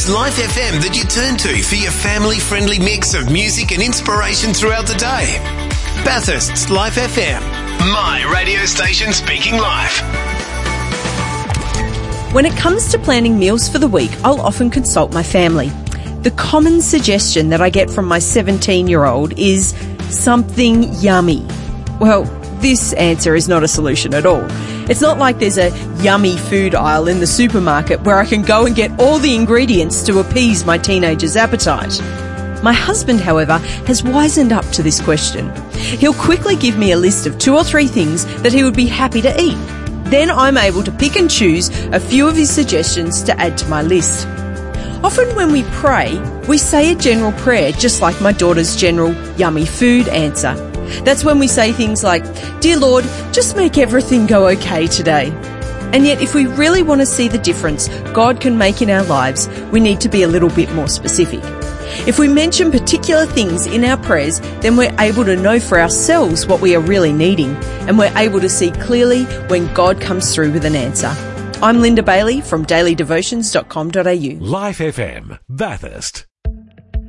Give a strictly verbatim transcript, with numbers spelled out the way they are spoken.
It's Life F M that you turn to for your family-friendly mix of music and inspiration throughout the day. Bathurst's Life F M, my radio station speaking life. When it comes to planning meals for the week, I'll often consult my family. The common suggestion that I get from my seventeen-year-old is something yummy. Well, this answer is not a solution at all. It's not like there's a yummy food aisle in the supermarket where I can go and get all the ingredients to appease my teenager's appetite. My husband, however, has wisened up to this question. He'll quickly give me a list of two or three things that he would be happy to eat. Then I'm able to pick and choose a few of his suggestions to add to my list. Often when we pray, we say a general prayer, just like my daughter's general yummy food answer. That's when we say things like, "Dear Lord, just make everything go okay today." And yet, if we really want to see the difference God can make in our lives, we need to be a little bit more specific. If we mention particular things in our prayers, then we're able to know for ourselves what we are really needing, and we're able to see clearly when God comes through with an answer. I'm Linda Bailey from daily devotions dot com dot a u. Life F M, Bathurst.